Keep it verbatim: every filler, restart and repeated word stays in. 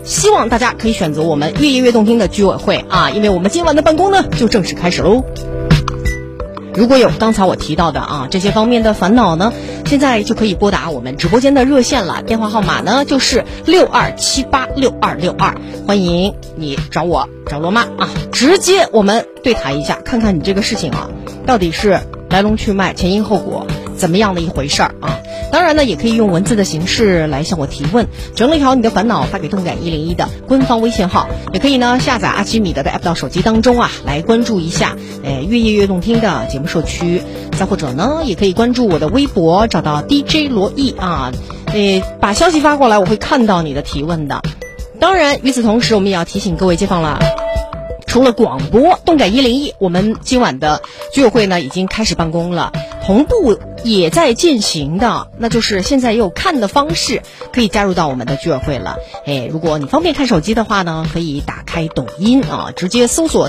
希望大家可以选择我们越夜越动听的居委会啊，因为我们今晚的办公呢就正式开始喽。如果有刚才我提到的啊这些方面的烦恼呢，现在就可以拨打我们直播间的热线了，电话号码呢就是六二七八六二六二，欢迎你找我找罗妈啊，直接我们对谈一下，看看你这个事情啊到底是来龙去脉、前因后果怎么样的一回事儿啊。当然呢，也可以用文字的形式来向我提问，整理好你的烦恼发给动感一零一的官方微信号，也可以呢下载阿基米德的 app 到手机当中啊，来关注一下呃越夜越动听的节目社区，再或者呢也可以关注我的微博，找到 D J 罗毅啊，呃把消息发过来，我会看到你的提问的。当然与此同时，我们也要提醒各位街坊了，除了广播动感一零一，我们今晚的居委会呢已经开始办公了，同步也在进行的，那就是现在也有看的方式可以加入到我们的居委会了。哎，如果你方便看手机的话呢，可以打开抖音啊，直接搜索